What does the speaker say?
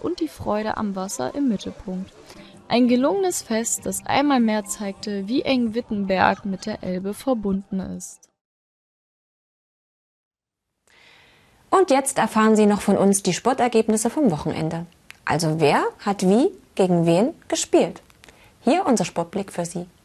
und die Freude am Wasser im Mittelpunkt. Ein gelungenes Fest, das einmal mehr zeigte, wie eng Wittenberg mit der Elbe verbunden ist. Und jetzt erfahren Sie noch von uns die Sportergebnisse vom Wochenende. Also wer hat wie gegen wen gespielt? Hier unser Sportblick für Sie.